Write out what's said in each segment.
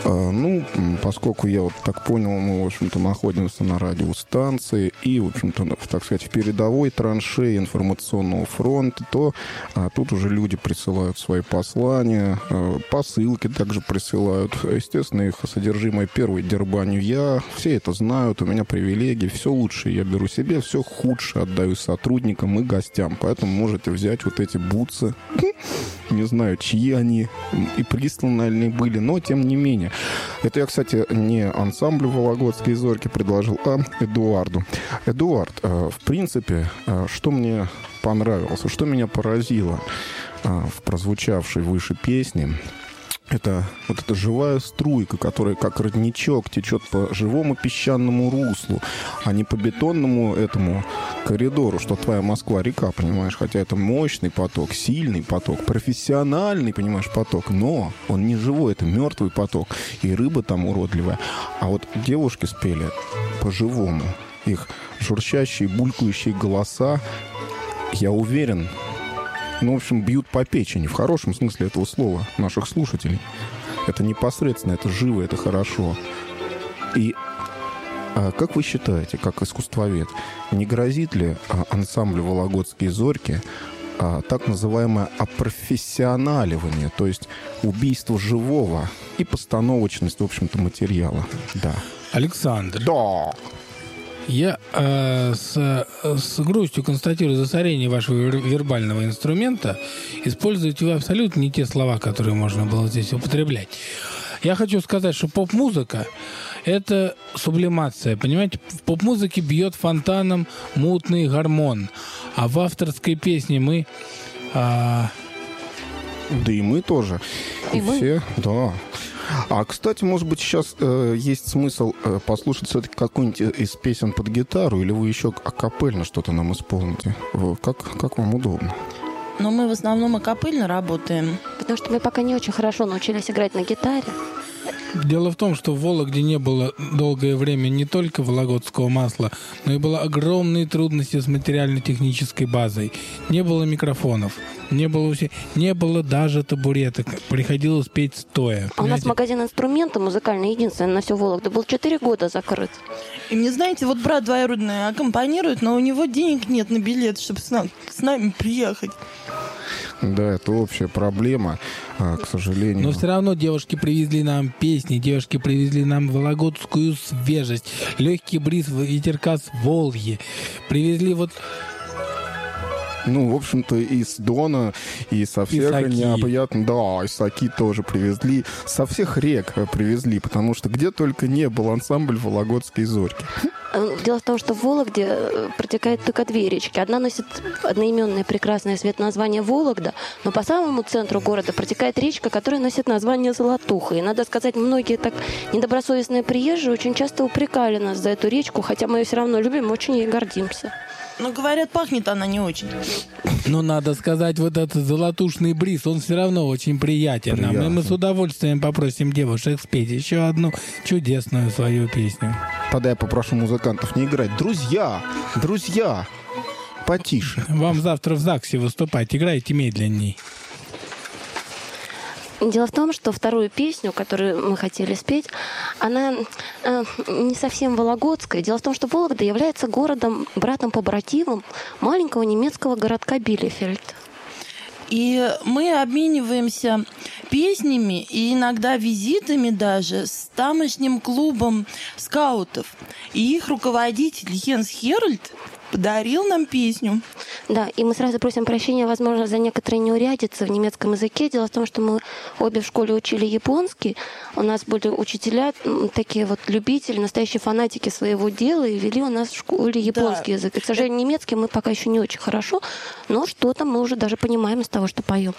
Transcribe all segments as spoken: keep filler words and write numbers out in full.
Ну, поскольку я вот так понял, мы, в общем-то, находимся на радиостанции и, в общем-то, так сказать, в передовой траншеи информационного фронта, то а, тут уже люди присылают свои послания, а, посылки также присылают. Естественно, их содержимое первой дербаню я. Все это знают, у меня привилегии, все лучшее я беру себе, все худшее отдаю сотрудникам и гостям. Поэтому можете взять вот эти бутсы. Не знаю, чьи они и присланы они были, но тем не менее. Это я, кстати, не ансамблю «Вологодские зорьки» предложил, а Эдуарду. Эдуард, в принципе, что мне понравилось, что меня поразило в прозвучавшей выше песне, это вот эта живая струйка, которая как родничок течет по живому песчаному руслу, а не по бетонному этому коридору, что твоя Москва-река, понимаешь? Хотя это мощный поток, сильный поток, профессиональный, понимаешь, поток, но он не живой, это мертвый поток, и рыба там уродливая. А вот девушки спели по-живому. Их журчащие, булькающие голоса, я уверен, ну, в общем, бьют по печени, в хорошем смысле этого слова, наших слушателей. Это непосредственно, это живо, это хорошо. И а как вы считаете, как искусствовед, не грозит ли а, ансамблю «Вологодские зорьки» а, так называемое опрофессионаливание, то есть убийство живого и постановочность, в общем-то, материала? Да. Александр. Да. Я э, с, с грустью констатирую засорение вашего вербального инструмента. Используете вы абсолютно не те слова, которые можно было здесь употреблять. Я хочу сказать, что поп-музыка — это сублимация. Понимаете, в поп-музыке бьет фонтаном мутный гормон. А в авторской песне мы... А... Да и мы тоже. И, и все, да. А, кстати, может быть, сейчас э, есть смысл э, послушать все-таки какую-нибудь из песен под гитару, или вы еще акапельно что-то нам исполните? Как, как вам удобно? Но мы в основном акапельно работаем. Потому что мы пока не очень хорошо научились играть на гитаре. Дело в том, что в Вологде не было долгое время не только вологодского масла, но и было огромные трудности с материально-технической базой. Не было микрофонов, не было, не было даже табуреток. Приходилось петь стоя. А у нас магазин инструмента музыкальный, единственный на всю Вологду, был четыре года закрыт. И мне, знаете, вот брат двоюродный аккомпанирует, но у него денег нет на билет, чтобы с нами, с нами приехать. Да, это общая проблема, к сожалению. Но все равно девушки привезли нам песни, девушки привезли нам вологодскую свежесть, легкий бриз ветерка с Волги. Привезли вот... Ну, в общем-то, из Дона, и со всех необъятных... Да, и Саки тоже привезли. Со всех рек привезли, потому что где только не был ансамбль «Вологодские зорьки». Дело в том, что в Вологде протекает только две речки. Одна носит одноименное прекрасное название Вологда, но по самому центру города протекает речка, которая носит название Золотуха. И, надо сказать, многие так недобросовестные приезжие очень часто упрекали нас за эту речку, хотя мы ее все равно любим, очень ей гордимся. Ну, говорят, пахнет она не очень. Ну, надо сказать, вот этот золотушный бриз, он все равно очень приятен. Приятно. нам. И мы с удовольствием попросим девушек спеть еще одну чудесную свою песню. Тогда я попрошу музыкантов не играть. Друзья! Друзья! Потише. Вам завтра в ЗАГСе выступать. Играйте медленней. Дело в том, что вторую песню, которую мы хотели спеть, она э, не совсем вологодская. Дело в том, что Вологда является городом, братом-побратимом маленького немецкого городка Билефельд. И мы обмениваемся песнями и иногда визитами даже с тамошним клубом скаутов. И их руководитель Йенс Херальд подарил нам песню. Да, и мы сразу просим прощения, возможно, за некоторые неурядицы в немецком языке. Дело в том, что мы обе в школе учили японский. У нас были учителя, такие вот любители, настоящие фанатики своего дела, и вели у нас в школе японский да. язык. И, к сожалению, немецкий мы пока еще не очень хорошо, но что-то мы уже даже понимаем из того, что поем.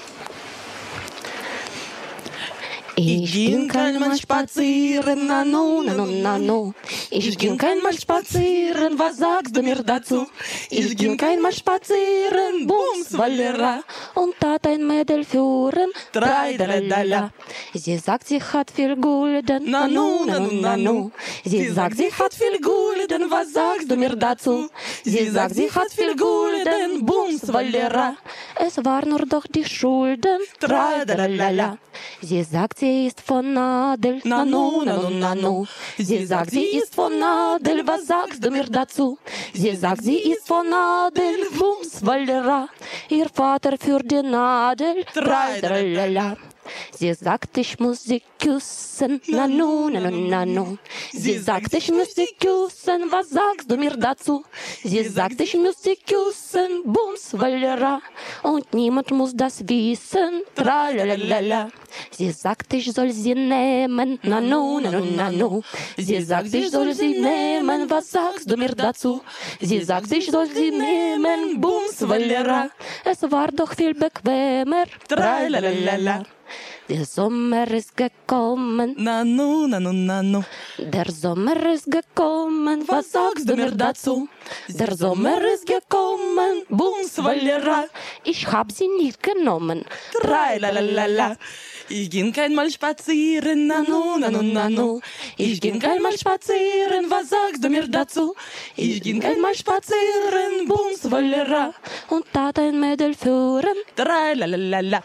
Ich bin kein Mal spazieren, na nu, na nu, na nu. Ich bin kein Mal spazieren, was sagst du mir dazu? Ich bin kein Mal spazieren, bums, Valera. Und tat ein Mädel führen, drei, drei, drei. Sie sagt, sie hat viel Gulden, nanu, nanu, nanu. Sie sagt, sie hat viel Gulden, was sagst du mir dazu? Sie sagt, sie hat viel Gulden, Bums, Valera. Es war nur doch die Schulden, tra-da-la-la-la. Sie sagt, sie ist von Adel, nanu, nanu, nanu. Sie sagt, sie ist von Adel, was sagst du mir dazu? Sie sagt, sie ist von Adel, Bums, Valera. Ihr Vater für den Adel, tra-da-la-la-la. Sie sagt, ich muss sie küssen, nanu, nanu, nanu. Sie sagt, ich muss sie küssen, was sagst du mir dazu? Sie sagt, ich muss sie küssen, Bums, Valera. Und niemand muss das wissen, tra-la-la-la-la. Sie sagt, ich soll sie nehmen, nanu, nanu, nanu. Sie sagt, ich soll sie nehmen, was sagst du mir dazu? Sie sagt, ich soll sie nehmen, Bums, Valera. Es war doch viel bequemer, tra-la-la-la-la. Der Sommer ist gekommen. Nanu, nanu, nanu. Der Sommer ist gekommen. Was sagst du mir dazu? Der Sommer ist gekommen. Bums, Valera. Ich hab sie nicht genommen. Tra-la-la-la-la. Ich ging einmal spazieren, nanu, nanu, nanu. Ich ging einmal spazieren, was sagst du mir dazu? Ich ging einmal spazieren, Bums, Valera. Und tat ein Mädel führen. Tra-la-la-la-la.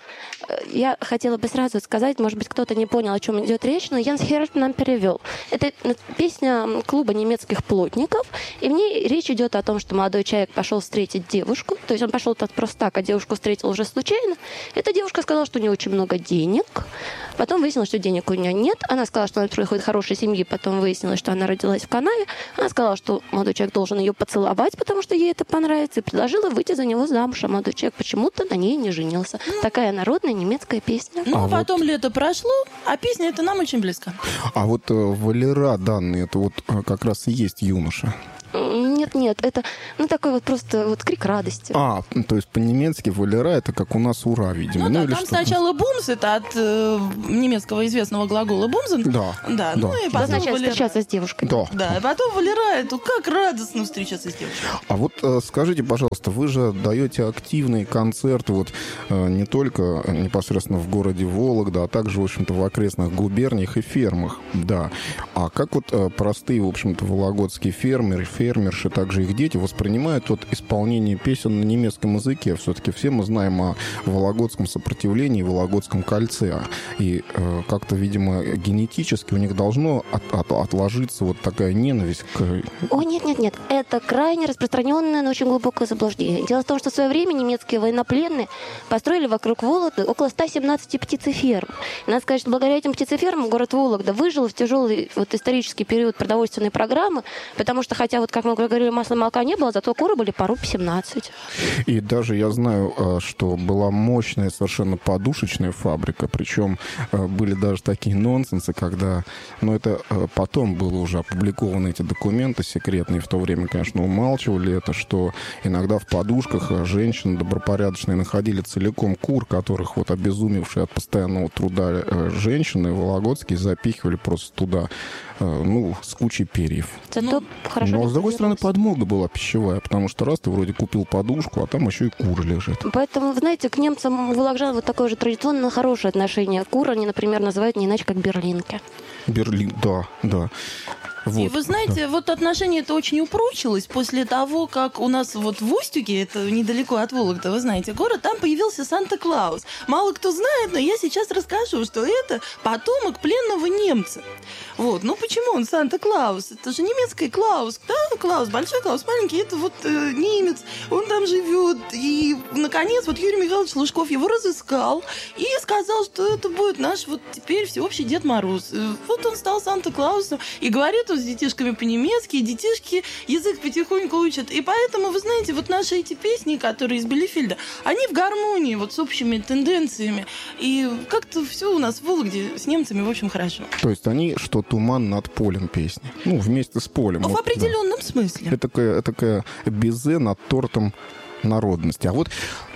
Я хотела бы сразу сказать, может быть, кто-то не понял, о чем идет речь, но Янс Херт нам перевел. Это песня клуба немецких плотников, и в ней речь идет о том, что молодой человек пошел встретить девушку, то есть он пошел так просто так, а девушку встретил уже случайно. Эта девушка сказала, что у нее очень много денег, потом выяснилось, что денег у нее нет, она сказала, что она приходит из хорошей семьи, потом выяснилось, что она родилась в канаве, она сказала, что молодой человек должен ее поцеловать, потому что ей это понравится, и предложила выйти за него замуж, а молодой человек почему-то на ней не женился. Такая народная немецкая песня. Ну, А потом вот- лето прошло, а песня эта нам очень близка. А вот э, Валера данные, это вот э, как раз и есть юноша. Нет-нет, это ну такой вот просто вот крик радости. А, то есть по-немецки Валера это как у нас ура, видимо. Ну, да, или там что-то. сначала бумс, это от э, немецкого известного глагола бумзен. Да, Да, да. ну и Это потом означает Валера. встречаться с девушкой. Да. Да, и потом Валера, это как радостно встречаться с девушкой. А вот э, скажите, пожалуйста, вы же даете активные концерты вот э, не только непосредственно в городе Вологда, а также, в общем-то, в окрестных губерниях и фермах, да. А как вот э, простые, в общем-то, вологодские фермеры, фермерши, также их дети воспринимают вот исполнение песен на немецком языке? Все-таки все мы знаем о вологодском сопротивлении, вологодском кольце. И э, как-то, видимо, генетически у них должно от- от- отложиться вот такая ненависть к... О, нет-нет-нет, это крайне распространенное, но очень глубокое заблуждение. Дело в том, что в свое время немецкие военнопленные построили вокруг Вологды около ста семнадцати птицеферм. И надо сказать, что благодаря этим птицефермам город Вологда выжил в тяжелый вот, исторический период продовольственной программы, потому что, хотя, вот, как мы говорили, масла и молока не было, зато куры были по рубль семнадцать. И даже я знаю, э, что была мощная совершенно подушечная фабрика, причем э, были даже такие нонсенсы, когда, ну это э, потом было уже опубликованы эти документы секретные, в то время, конечно, умалчивали это, что иногда в подушках э, женщины добропорядочные находили целиком кур, которых вот обезумевшие от постоянного труда э, женщины вологодские запихивали просто туда, э, ну, с кучей перьев. Зато Ну, хорошо Но, с другой стороны, консервировалось. подмога была пищевая, потому что раз ты вроде купил подушку, а там еще и кур лежит. Поэтому, вы знаете, к немцам вологоджан вот такое же традиционно хорошее отношение. Кур они, например, называют не иначе, как берлинки. Берлин, да, да. И Вот. вы знаете, вот отношение это очень упрочилось после того, как у нас вот в Устюге, это недалеко от Вологды, вы знаете, город, там появился Санта-Клаус. Мало кто знает, но я сейчас расскажу, что это потомок пленного немца. Вот, ну почему он Санта-Клаус? Это же немецкий Клаус, да? Клаус, большой Клаус, маленький, это вот э, немец, он там живет. И, наконец, вот Юрий Михайлович Лужков его разыскал и сказал, что это будет наш вот теперь всеобщий Дед Мороз. Э, Вот он стал Санта-Клаусом и говорит он с детишками по-немецки, и детишки язык потихоньку учат. И поэтому, вы знаете, вот наши эти песни, которые из Билефельда, они в гармонии вот с общими тенденциями. И как-то все у нас в Вологде с немцами, в общем, хорошо. То есть они, что туман над полем песни. Ну, вместе с полем. В Вот, определенном смысле. да. Это такая, это такая безе над тортом народности. А вот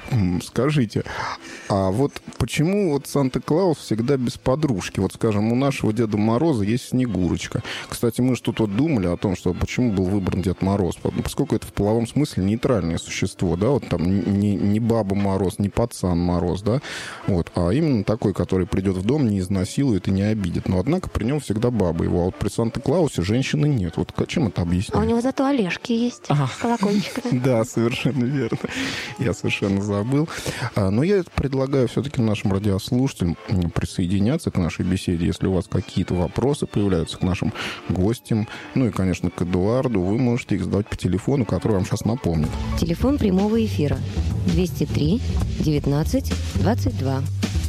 Скажите, а вот почему вот Санта-Клаус всегда без подружки? Вот, скажем, у нашего Деда Мороза есть Снегурочка. Кстати, мы же тут вот думали о том, что почему был выбран Дед Мороз. Поскольку это в половом смысле нейтральное существо, да, вот там не, не Баба Мороз, не Пацан Мороз, да, вот, а именно такой, который придет в дом, не изнасилует и не обидит. Но, однако, при нем всегда баба его. А вот при Санта-Клаусе женщины нет. Вот чем это объяснить? А у него зато Олежки есть с колокольчиками. Да, совершенно верно. Я совершенно забыл. Но я предлагаю все-таки нашим радиослушателям присоединяться к нашей беседе. Если у вас какие-то вопросы появляются к нашим гостям, ну и, конечно, к Эдуарду, вы можете их задавать по телефону, который вам сейчас напомнит. Телефон прямого эфира двести три девятнадцать двадцать два.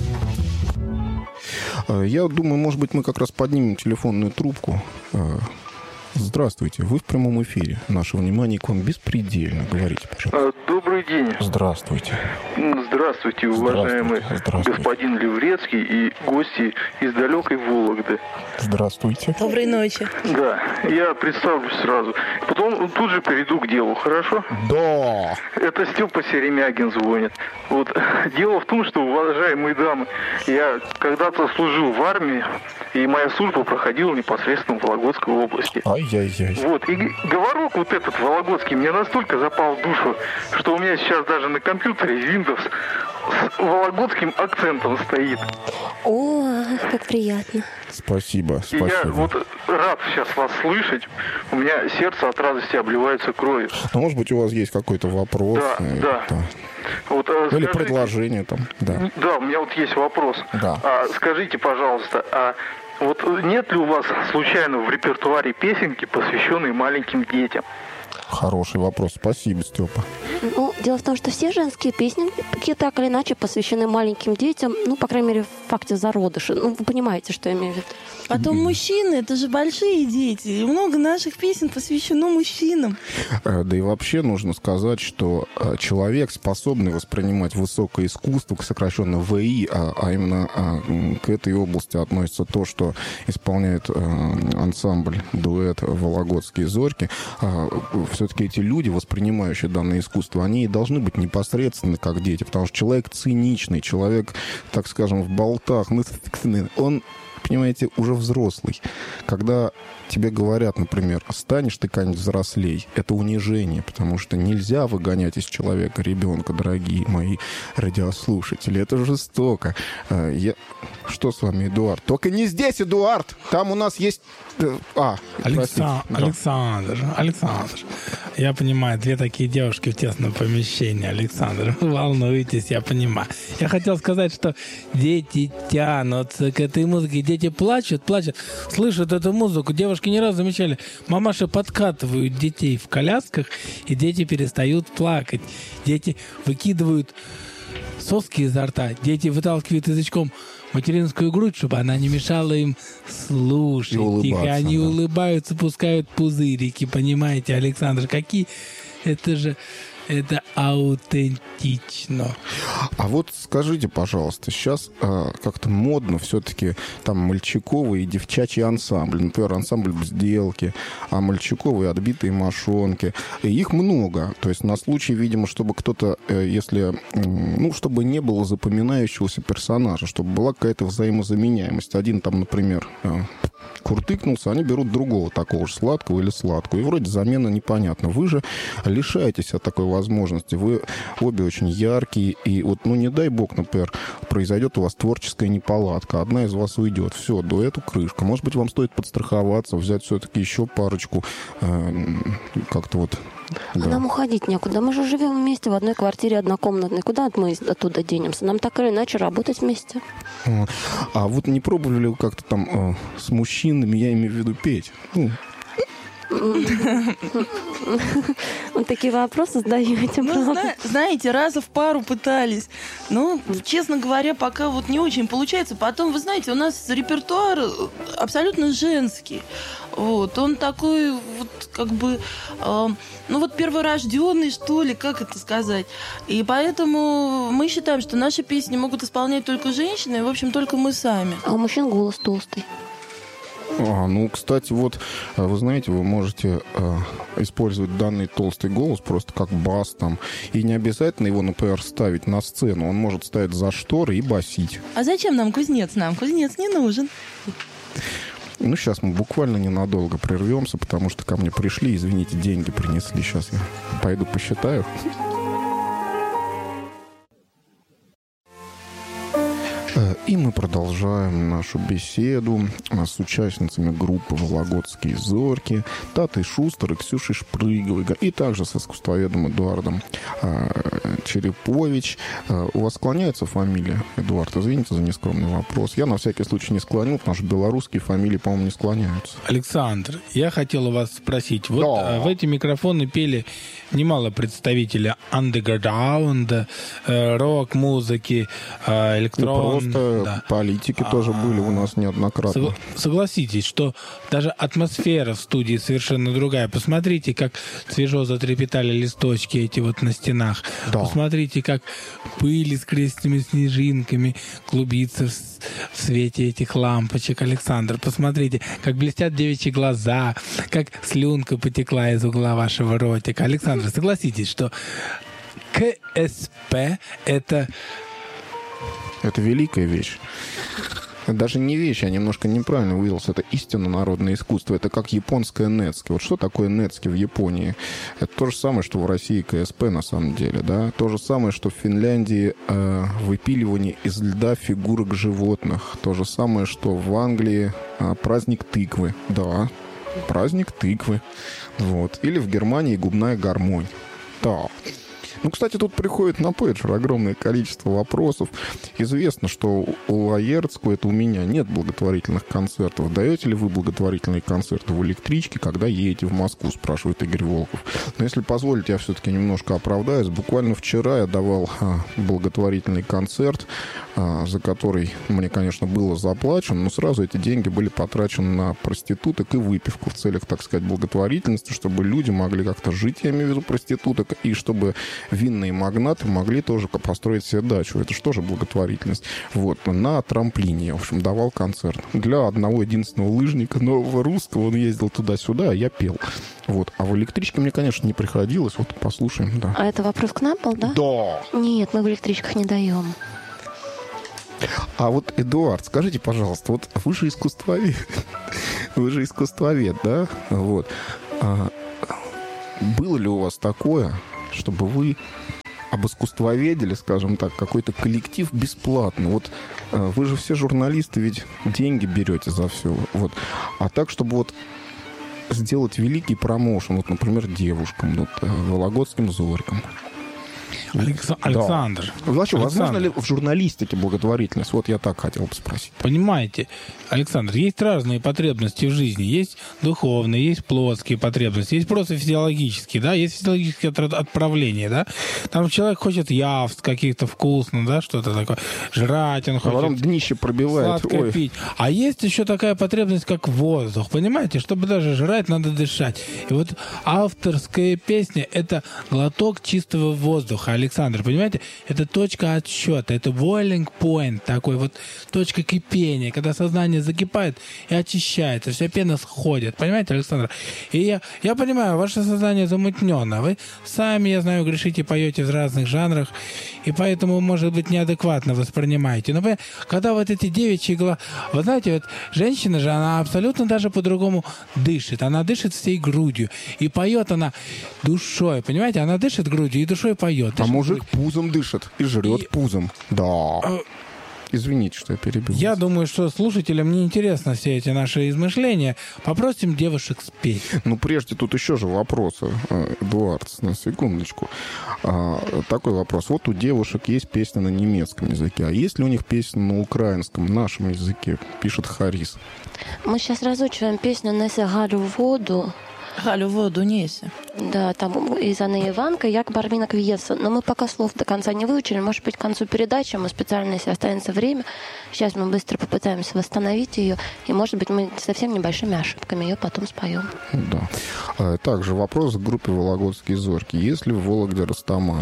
Я думаю, может быть, мы как раз поднимем телефонную трубку. Здравствуйте, вы в прямом эфире. Наше внимание к вам беспредельно. Говорите, пожалуйста. Добрый день. Здравствуйте. Здравствуйте, уважаемый Здравствуйте. Здравствуйте. господин Леврецкий и гости из далекой Вологды. Здравствуйте. Доброй ночи. Да, я представлюсь сразу. Потом тут же перейду к делу, хорошо? Да. Это Степа Серемягин звонит. Вот дело в том, что, уважаемые дамы, я когда-то служил в армии, и моя служба проходила непосредственно в Вологодской области. Ай-яй-яй. Вот, и говорок вот этот вологодский мне настолько запал в душу, что у меня сейчас даже на компьютере Windows с вологодским акцентом стоит. О, как приятно. Спасибо, И спасибо. я вот рад сейчас вас слышать. У меня сердце от радости обливается кровью. Ну, может быть, у вас есть какой-то вопрос? Да, э, да. да. Вот, а, Или скажите, предложение там, да. Да, у меня вот есть вопрос. Да. А, скажите, пожалуйста, а вот нет ли у вас случайно в репертуаре песенки, посвященные маленьким детям? Хороший вопрос. Спасибо, Степа. Ну, дело в том, что все женские песни, какие так или иначе, посвящены маленьким детям, ну, по крайней мере, в факте зародыша. Ну, вы понимаете, что я имею в виду. Потом мужчины, это же большие дети. И много наших песен посвящено мужчинам. Да и вообще нужно сказать, что человек, способный воспринимать высокое искусство, сокращенно ВИ, а, а именно а, к этой области относится то, что исполняет а, ансамбль, дуэт «Вологодские зорьки», а, все-таки эти люди, воспринимающие данное искусство, они и должны быть непосредственно как дети, потому что человек циничный, человек, так скажем, в болтах, он, понимаете, уже взрослый. Когда тебе говорят, например, станешь ты как-нибудь взрослей, это унижение, потому что нельзя выгонять из человека ребенка, дорогие мои радиослушатели. Это жестоко. Я... Что с вами, Эдуард? Только не здесь, Эдуард! Там у нас есть... А, Александр, да. Александр, Александр. Я понимаю, две такие девушки в тесном помещении, Александр. Вы волнуетесь, я понимаю. Я хотел сказать, что дети тянутся к этой музыке. Дети плачут, плачут, слышат эту музыку. Девушки не раз замечали, мамаши подкатывают детей в колясках, и дети перестают плакать. Дети выкидывают соски изо рта, дети выталкивают язычком материнскую грудь, чтобы она не мешала им слушать. И они да. улыбаются, пускают пузырики. Понимаете, Александр, какие... Это же... Это аутентично. А вот скажите, пожалуйста, сейчас а, как-то модно все-таки там мальчиковые и девчачьи ансамбли. Например, ансамбль «Бзделки», а мальчиковые «Отбитые мошонки». И их много. То есть на случай, видимо, чтобы кто-то, если... Ну, чтобы не было запоминающегося персонажа, чтобы была какая-то взаимозаменяемость. Один там, например... куртыкнулся, они берут другого такого же сладкого или сладкого. И вроде замена непонятна. Вы же лишаетесь от такой возможности. Вы обе очень яркие. И вот, ну, не дай бог, например, произойдет у вас творческая неполадка. Одна из вас уйдет. Все, дуэту крышка. Может быть, вам стоит подстраховаться, взять все-таки еще парочку. Э, как-то вот... А да. нам уходить некуда. Мы же живем вместе в одной квартире однокомнатной. Куда мы оттуда денемся? Нам так или иначе работать вместе. А вот не пробовали ли вы как-то там э, с мужчинами, я имею в виду, петь? Ну, Такие вопросы задаете. Ну, зна- знаете, раза в пару пытались. Ну, честно говоря, пока вот не очень получается. Потом, вы знаете, у нас репертуар абсолютно женский. Вот, он такой вот как бы, э, ну вот перворожденный, что ли, как это сказать. И поэтому мы считаем, что наши песни могут исполнять только женщины, и, в общем, только мы сами. А у мужчин голос толстый. А, ну, кстати, вот, вы знаете, вы можете э, использовать данный толстый голос просто как бас там. И не обязательно его, например, ставить на сцену. Он может ставить за шторы и басить. А зачем нам кузнец? Нам кузнец не нужен. Ну, сейчас мы буквально ненадолго прервемся, потому что ко мне пришли, извините, деньги принесли. Сейчас я пойду посчитаю. И мы продолжаем нашу беседу с участницами группы «Вологодские зорьки» Татой Шустер и Ксюшей Шпрыговой, и также с искусствоведом Эдуардом Черепович. У вас склоняется фамилия, Эдуард? Извините за нескромный вопрос. Я на всякий случай не склонил, потому что белорусские фамилии, по-моему, не склоняются. Александр, я хотел у вас спросить. Вот да. в эти микрофоны пели немало представителей андеграунда, рок-музыки, электрон... Просто да. политики а, тоже были у нас неоднократно. Согласитесь, что даже атмосфера в студии совершенно другая. Посмотрите, как свежо затрепетали листочки эти вот на стенах. Да. Посмотрите, как пыль с крестными снежинками клубится в, в свете этих лампочек. Александр, посмотрите, как блестят девичьи глаза, как слюнка потекла из угла вашего ротика. Александр, согласитесь, что КСП — это... Это великая вещь. Даже не вещь, я немножко неправильно выразился. Это истинно народное искусство. Это как японское нетски. Вот что такое нетски в Японии? Это то же самое, что в России КСП на самом деле. Да? То же самое, что в Финляндии э, выпиливание из льда фигурок животных. То же самое, что в Англии э, праздник тыквы. Да, праздник тыквы. Вот. Или в Германии губная гармонь. Да. Ну, кстати, тут приходит на пейджер огромное количество вопросов. Известно, что у Лаерцкого, это у меня, нет благотворительных концертов. Даете ли вы благотворительные концерты в электричке, когда едете в Москву, спрашивает Игорь Волков. Но если позволите, я все-таки немножко оправдаюсь. Буквально вчера я давал а, благотворительный концерт, а, за который мне, конечно, было заплачено, но сразу эти деньги были потрачены на проституток и выпивку в целях, так сказать, благотворительности, чтобы люди могли как-то жить, я имею в виду проституток, и чтобы винные магнаты могли тоже построить себе дачу. Это же тоже благотворительность. Вот. На трамплине я, в общем, давал концерт. Для одного единственного лыжника нового русского. Он ездил туда-сюда, а я пел. Вот. А в электричке мне, конечно, не приходилось. Вот послушаем, да. А это вопрос к нам был, да? Да. Нет, мы в электричках не даем. А вот, Эдуард, скажите, пожалуйста, вот вы же искусствовед. Вы же искусствовед, да? Вот. А было ли у вас такое, чтобы вы обыскуствоведели, скажем так, какой-то коллектив бесплатно? Вот э, вы же все журналисты, ведь деньги берете за все. Вот. А так, чтобы вот сделать великий промоушен, вот, например, девушкам, вот, э, вологодским зорькам. Алекс... Александр. Да. Вообще, Александр. Возможно ли в журналистике благотворительность? Вот я так хотел бы спросить. Понимаете, Александр, есть разные потребности в жизни. Есть духовные, есть плотские потребности, есть просто физиологические, да, есть физиологические отправления, да. Там человек хочет явств каких-то вкусных, да, что-то такое, жрать, он а хочет... потом днище пробивает. Сладкое Ой. пить. А есть еще такая потребность, как воздух, понимаете? Чтобы даже жрать, надо дышать. И вот авторская песня — это глоток чистого воздуха, Александр, понимаете? Это точка отсчета, это boiling point, такой вот точка кипения, когда сознание закипает и очищается, вся пена сходит, понимаете, Александр? И я, я понимаю, ваше сознание замутнено, вы сами, я знаю, грешите, поете в разных жанрах, и поэтому, может быть, неадекватно воспринимаете. Но когда вот эти девичьи глаза... Вы знаете, вот женщина же, она абсолютно даже по-другому дышит, она дышит всей грудью, и поет она душой, понимаете? Она дышит грудью и душой поет. А мужик пузом дышит и жрет и... пузом. Да. Извините, что я перебил. Я думаю, что слушателям не интересно все эти наши измышления. Попросим девушек спеть. Ну, прежде тут еще же вопросы, Эдуард, на секундочку. А, такой вопрос. Вот у девушек есть песня на немецком языке, а есть ли у них песня на украинском, нашем языке? Пишет Харис. Мы сейчас разучиваем песню «Несе Галю в воду». Галю в воду неси. Да, там из Анны Иванка, як барвинок вьется. Но мы пока слов до конца не выучили. Может быть, к концу передачи мы специально, если останется время, сейчас мы быстро попытаемся восстановить ее. И, может быть, мы совсем небольшими ошибками ее потом споем. Да. Также вопрос к группе «Вологодские зорьки». Есть ли в Вологде растаманы?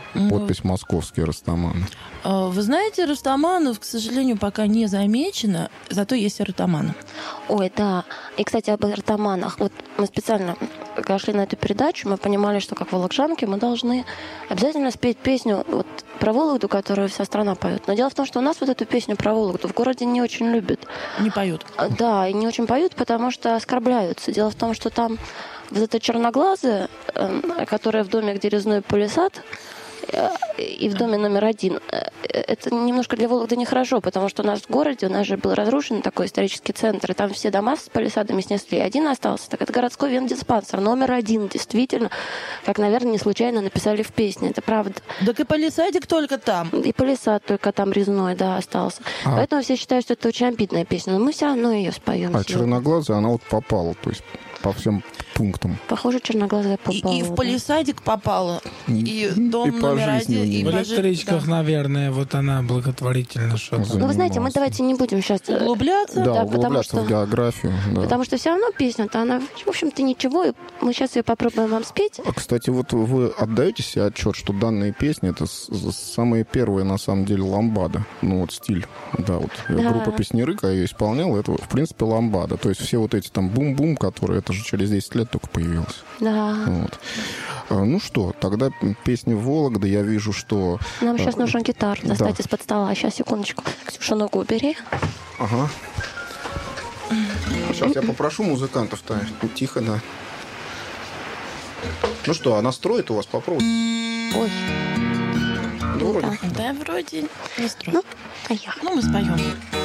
подпись «Московские растаманы». Вы знаете, растаманов, к сожалению, пока не замечено, зато есть ротаманы. Ой, да. И, кстати, об ротаманах. Вот мы специально, когда шли на эту передачу, мы понимали, что как волокжанки мы должны обязательно спеть песню вот про Вологду, которую вся страна поет. Но дело в том, что у нас вот эту песню про Вологду в городе не очень любят. Не поют. Да, и не очень поют, потому что оскорбляются. Дело в том, что там вот эта черноглазая, которая в доме, где резной палисад, и в доме номер один. Это немножко для Вологды нехорошо, потому что у нас в городе, у нас же был разрушен такой исторический центр, и там все дома с палисадами снесли. Один остался. Так это городской вендиспансер номер один. Действительно, как, наверное, не случайно написали в песне. Это правда. Так и палисадик только там. И палисад только там резной, да, остался. А. Поэтому все считают, что это очень обидная песня. Но мы все равно ее споем. А черноглазая, она вот попала, то есть по всем пунктам. Похоже, черноглазая попала. И, и в да. палисадик попала, и дом и номер один. И в электричках, да. Наверное, вот она благотворительно что-то. Ну, вы знаете, мы давайте не будем сейчас углубляться. Да, да углубляться что, в географию. Да. Потому что все равно песня-то, она, в общем-то, ничего. И мы сейчас ее попробуем вам спеть. Кстати, вот вы отдаете себе отчет, что данные песни — это самые первые, на самом деле, ламбада. Ну, вот стиль. Да, вот да. Группа «Песняры», когда ее исполняла, это, в принципе, ламбада. То есть все вот эти там бум-бум, которые, это же через десять лет только появилось. Да. Вот. Ну что, тогда песни Вологда. Я вижу, что... Нам сейчас нужен гитар достать да. из-под стола. Сейчас, секундочку. Ксюша, ногу убери. Ага. Сейчас я попрошу музыкантов-то. Тихо, да. Ну что, а настроит у вас? Попробуйте. Ой. Ну, вроде. Да, вроде не строит. Ну, поехали. Ну, мы споем.